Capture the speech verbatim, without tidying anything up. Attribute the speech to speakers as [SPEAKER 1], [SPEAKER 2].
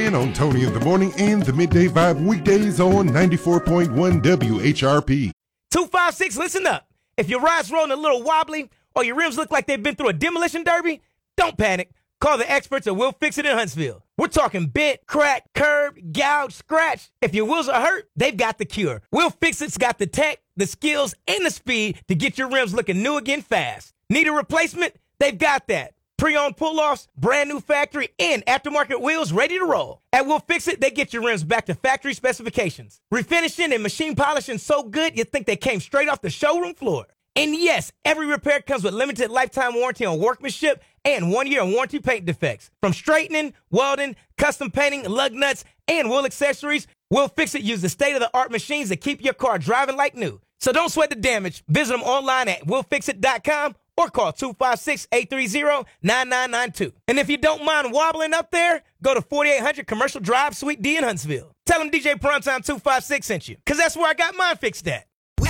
[SPEAKER 1] And on Tony in the Morning and the Midday Vibe weekdays on ninety-four point one W H R P.
[SPEAKER 2] two five six, listen up. If your ride's rolling a little wobbly or your rims look like they've been through a demolition derby, don't panic. Call the experts at Will Fix It in Huntsville. We're talking bent, cracked, curved, gouged, scratched. If your wheels are hurt, they've got the cure. Will Fix It's got the tech, the skills, and the speed to get your rims looking new again fast. Need a replacement? They've got that. Pre-owned pull-offs, brand new factory, and aftermarket wheels ready to roll. At Will Fix It, they get your rims back to factory specifications. Refinishing and machine polishing so good you think they came straight off the showroom floor. And yes, every repair comes with limited lifetime warranty on workmanship and one year on warranty paint defects. From straightening, welding, custom painting, lug nuts, and wheel accessories, Will Fix It uses state-of-the-art machines that keep your car driving like new. So don't sweat the damage. Visit them online at will fix it dot com or call two five six, eight three zero, nine nine nine two. And if you don't mind wobbling up there, go to forty-eight hundred Commercial Drive, Suite D in Huntsville. Tell them D J Primetime two five six sent you, because that's where I got mine fixed at.